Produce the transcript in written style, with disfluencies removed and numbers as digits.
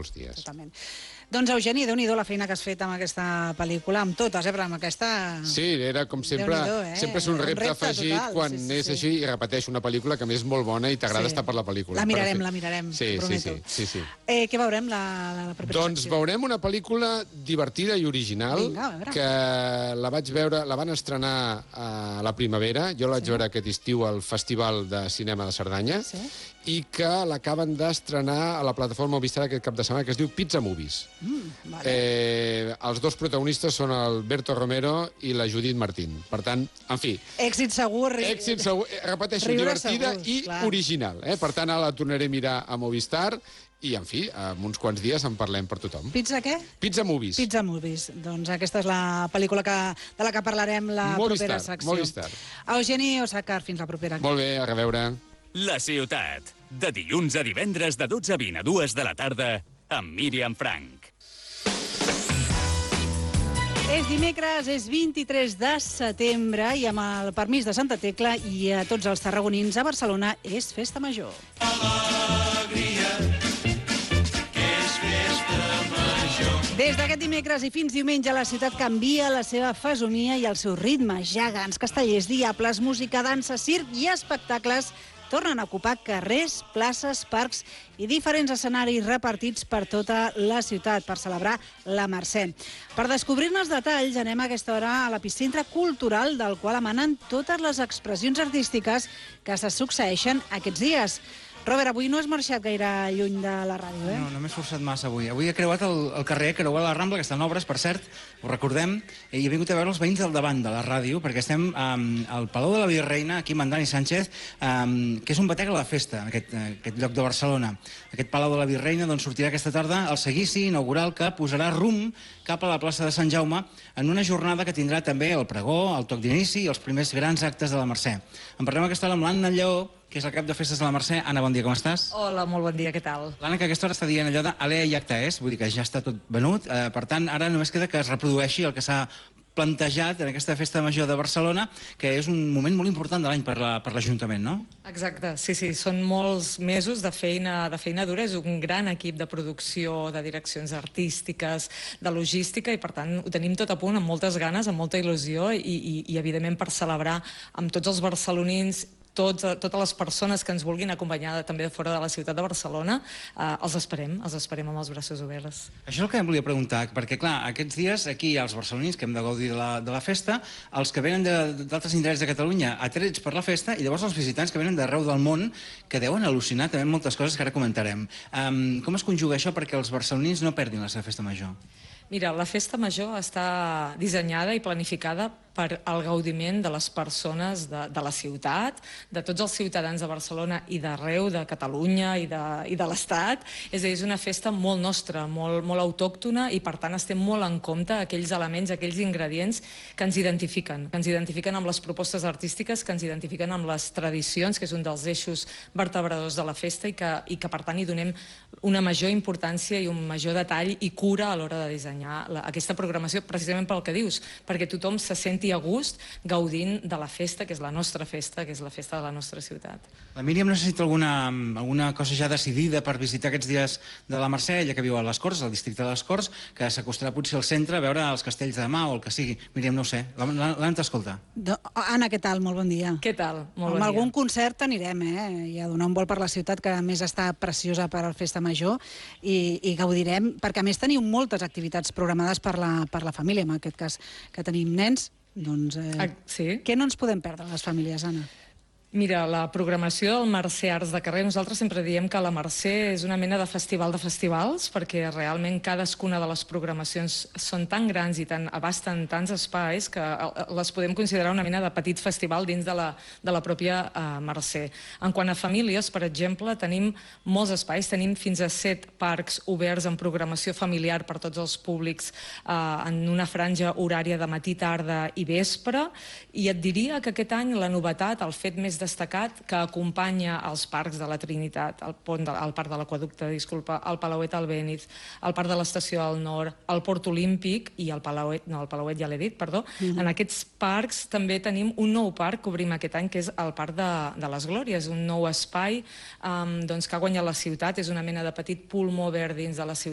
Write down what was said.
molts dies. Totalment. Doncs, Eugeni, Déu-n'hi-do la feina que has fet amb aquesta pel·lícula, amb totes, però amb aquesta... Sí, era com sempre... Sempre és un repte afegit quan és així i repeteix una pel·lícula que a més és molt bona i t'agrada estar per la pel·lícula. La mirarem, prometo. Sí. Què veurem la propera secció? Doncs veurem una pel·lícula divertida i original que la van estrenar a la primavera, jo la vaig veure aquest estiu al Festival de Cinema de Cerdanya i que l'acaben d'estrenar a la plataforma Movistar aquest cap de setmana, que es diu Pizza Movies. Els dos protagonistes són el Berto Romero i la Judith Martín. Per tant, en fi... Èxit segur. Repeteixo, divertida i original. Per tant, ara la tornaré a mirar a Movistar i, en fi, en uns quants dies en parlem per tothom. Pizza què? Pizza Movies. Pizza Movies. Doncs aquesta és la pel·lícula de la que parlarem la propera secció. Movistar. Eugeni Osàcar, fins la propera. Molt bé, a reveure. La ciutat, de dilluns a divendres de 12 a 20 a 2 de la tarda, amb Míriam Frank. És dimecres, és 23 de setembre i amb el permís de Santa Tecla i a tots els tarragonins a Barcelona és Festa Major. Alegria, que és Festa Major. Des d'aquest dimecres i fins diumenge la ciutat canvia la seva fesomia i el seu ritme. Gegants, castellers, diables, música, dansa, circ i espectacles tornen a ocupar carrers, places, parcs i diferents escenaris repartits per tota la ciutat per celebrar la Mercè. Per descobrir-ne els detalls anem a aquesta hora a l'epicentre cultural del qual emanen totes les expressions artístiques que se succeeixen aquests dies. Robert, avui no has marxat gaire lluny de la ràdio, eh? No m'he esforçat massa avui. Avui he creuat el carrer, creuat la Rambla, que està en obres, per cert, ho recordem, i he vingut a veure els veïns del davant de la ràdio, perquè estem al Palau de la Virreina, aquí amb en Dani Sánchez, que és un batec a la festa, aquest lloc de Barcelona. Aquest Palau de la Virreina sortirà aquesta tarda el seguici inaugural que posarà rumb cap a la plaça de Sant Jaume en una jornada que tindrà també el pregó, el toc d'inici i els primers grans actes de la Mercè. En parlem aquesta hora amb l'Anna Lleó, que és el cap de festes de la Mercè. Anna, bon dia, com estàs? Hola, molt bon dia, què tal? L'Anna, que a aquesta hora està dient allò de alea i acta és, vull dir que ja està tot venut, per tant, ara només queda que es reprodueixi el que s'ha plantejat en aquesta festa major de Barcelona, que és un moment molt important de l'any per l'Ajuntament, no? Exacte, sí, són molts mesos de feina dura, és un gran equip de producció, de direccions artístiques, de logística, i per tant ho tenim tot a punt, amb moltes ganes, amb molta il·lusió, i evidentment per celebrar amb tots els barcelonins, totes les persones que ens vulguin acompanyar també de fora de la ciutat de Barcelona, els esperem amb els braços oberts. Això és el que em volia preguntar, perquè clar, aquests dies aquí hi ha els barcelonins que hem de gaudir de la festa, els que venen d'altres indrets de Catalunya atrets per la festa, i llavors els visitants que venen d'arreu del món que deuen al·lucinar també moltes coses que ara comentarem. Com es conjuga això perquè els barcelonins no perdin la seva festa major? Mira, la festa major està dissenyada i planificada per al gaudiment de les persones de la ciutat, de tots els ciutadans de Barcelona i d'arreu de Catalunya i de l'Estat. És a dir, és una festa molt nostra, molt autòctona, i per tant estem molt en compte aquells elements, aquells ingredients que ens identifiquen amb les propostes artístiques, que ens identifiquen amb les tradicions, que és un dels eixos vertebradors de la festa, i que per tant hi donem una major importància i un major detall i cura a l'hora de dissenyar aquesta programació, precisament pel que dius, perquè tothom se senti a gust gaudint de la festa, que és la nostra festa, que és la festa de la nostra ciutat. La Míriam necessita alguna cosa ja decidida per visitar aquests dies de la Mercè, ella que viu a les Corts, al districte de les Corts, que s'acostarà potser al centre a veure els castells de mà o el que sigui. Míriam, no ho sé. L'Anna t'escolta. Anna, què tal? Molt bon dia. Què tal? Molt bon dia. Amb algun concert anirem, i a donar un vol per la ciutat, que a més està preciosa per a Festa Major, i gaudirem, perquè a més teniu moltes activitats programades per la família, en aquest cas, que tenim nens. Doncs què no ens podem perdre les famílies, Anna? Mira, la programació del Mercè Arts de Carrer, nosaltres sempre diem que la Mercè és una mena de festival de festivals, perquè realment cadascuna de les programacions són tan grans i abasten tants espais que les podem considerar una mena de petit festival dins de la pròpia Mercè. En quant a famílies, per exemple, tenim molts espais, tenim fins a 7 parcs oberts en programació familiar per tots els públics en una franja horària de matí, tarda i vespre, i et diria que aquest any la novetat, el fet més destacat, que acompanya els parcs de la Trinitat, el Parc de l'Aqüeducte, disculpa, el Palauet Albéniz, el Parc de l'Estació del Nord, el Port Olímpic i el Palauet, no, el Palauet ja l'he dit, perdó. En aquests parcs també tenim un nou parc que obrim aquest any, que és el Parc de les Glòries, un nou espai que ha guanyat la ciutat, és una mena de petit pulmó verd dins de la ciutat,